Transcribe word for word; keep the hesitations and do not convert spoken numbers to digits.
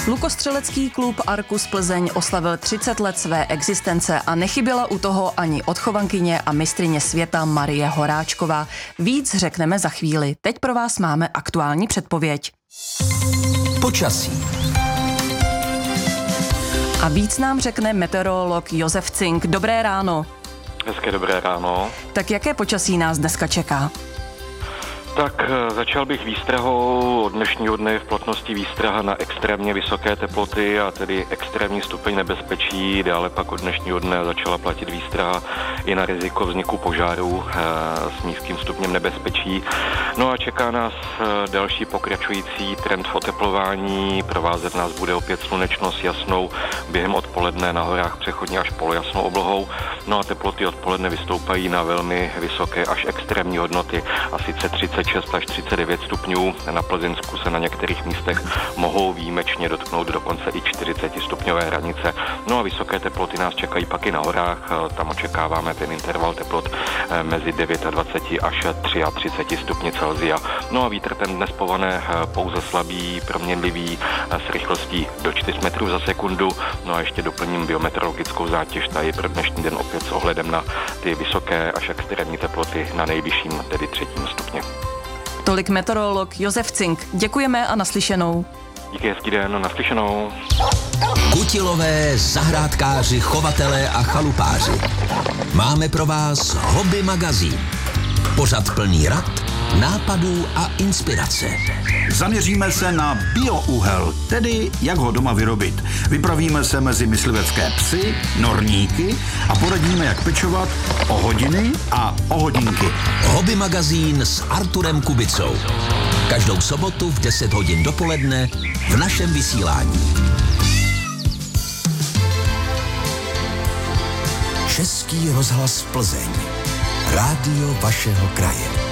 Lukostřelecký klub Arkus Plzeň oslavil třicet let své existence a nechyběla u toho ani odchovankyně a mistryně světa Marie Horáčková. Víc řekneme za chvíli. Teď pro vás máme aktuální předpověď. Počasí. A víc nám řekne meteorolog Josef Cink. Dobré ráno. Hezké dobré ráno. Tak jaké počasí nás dneska čeká? Tak začal bych výstrahou. Od dnešního dne v platnosti výstraha na extrémně vysoké teploty a tedy extrémní stupeň nebezpečí. Dále pak od dnešního dne začala platit výstraha i na riziko vzniku požárů s nízkým stupněm nebezpečí. No a čeká nás další pokračující trend v oteplování. Provázet nás bude opět slunečno s jasnou, během odpoledne na horách přechodně až polojasnou oblohou. No a teploty odpoledne vystoupají na velmi vysoké až extrémní hodnoty, a sice třicet šest až třicet devět stupňů. Na Plzeňsku se na některých místech mohou výjimečně dotknout dokonce i čtyřicet stupňové hranice. No a vysoké teploty nás čekají pak i na horách. Tam očekáváme ten interval teplot mezi dvacet devět až třicet tři stupni Celsia. No a vítr ten dnes povane pouze slabý, proměnlivý, s rychlostí do čtyř metrů za sekundu. No a ještě doplním biometeorologickou zátěž, ta je pro dnešní den opět s ohledem na ty vysoké až extrémní teploty na nejvyšším, tedy třetím stupni. Tolik meteorolog Josef Cink. Děkujeme a naslyšenou. Díky, hezký den, naslyšenou. Kutilové, zahrádkáři, chovatelé a chalupáři. Máme pro vás Hobby magazín. Pořad plný rad, nápadů a inspirace. Zaměříme se na bioúhel, tedy jak ho doma vyrobit. Vypravíme se mezi myslivecké psy, norníky a poradíme, jak pečovat o hodiny a o hodinky. Hobby magazín s Arturem Kubicou. Každou sobotu v deset hodin dopoledne v našem vysílání. Český rozhlas Plzeň. Rádio vašeho kraje.